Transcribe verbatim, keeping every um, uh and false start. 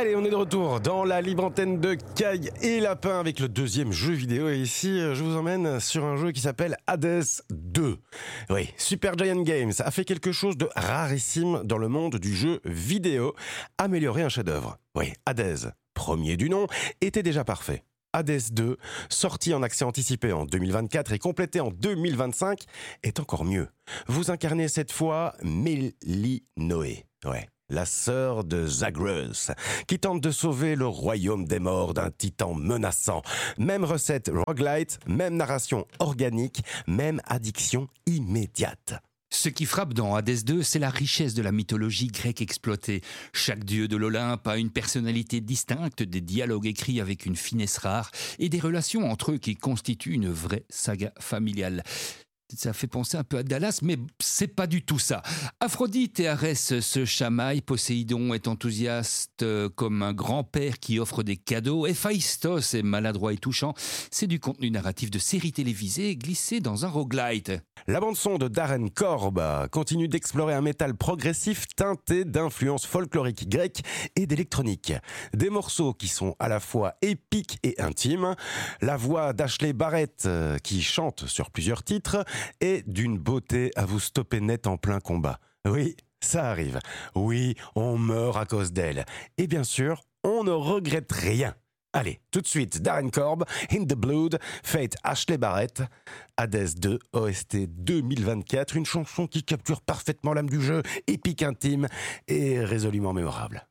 Allez, on est de retour dans la libre antenne de Caille et Lapin avec le deuxième jeu vidéo. Et ici, je vous emmène sur un jeu qui s'appelle Hades deux. Oui, Supergiant Games a fait quelque chose de rarissime dans le monde du jeu vidéo, améliorer un chef-d'œuvre. Oui, Hades, premier du nom, était déjà parfait. Hades deux, sorti en accès anticipé en deux mille vingt-quatre et complété en deux mille vingt-cinq, est encore mieux. Vous incarnez cette fois Mélinoé. Ouais. La sœur de Zagreus, qui tente de sauver le royaume des morts d'un titan menaçant. Même recette roguelite, même narration organique, même addiction immédiate. Ce qui frappe dans Hades deux, c'est la richesse de la mythologie grecque exploitée. Chaque dieu de l'Olympe a une personnalité distincte, des dialogues écrits avec une finesse rare et des relations entre eux qui constituent une vraie saga familiale. Ça fait penser un peu à Dallas, mais c'est pas du tout ça. Aphrodite et Arès se chamaillent, Poséidon est enthousiaste comme un grand-père qui offre des cadeaux, Héphaïstos est maladroit et touchant. C'est du contenu narratif de série télévisée glissé dans un roguelite. La bande-son de Darren Korb continue d'explorer un métal progressif teinté d'influences folkloriques grecques et d'électronique. Des morceaux qui sont à la fois épiques et intimes. La voix d'Ashley Barrett qui chante sur plusieurs titres est d'une beauté à vous stopper net en plein combat. Oui, ça arrive. Oui, on meurt à cause d'elle. Et bien sûr, on ne regrette rien. Allez, tout de suite, Darren Korb, In the Blood, Fate Ashley Barrett, Hades deux, O S T deux mille vingt-quatre, une chanson qui capture parfaitement l'âme du jeu, épique intime et résolument mémorable.